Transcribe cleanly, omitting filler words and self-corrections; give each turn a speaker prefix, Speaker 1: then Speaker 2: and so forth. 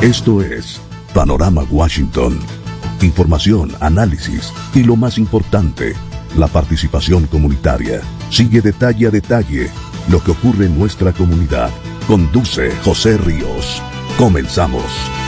Speaker 1: Esto es Panorama Washington. Información, análisis y lo más importante, la participación comunitaria. Sigue detalle a detalle lo que ocurre en nuestra comunidad. Conduce José Ríos. Comenzamos.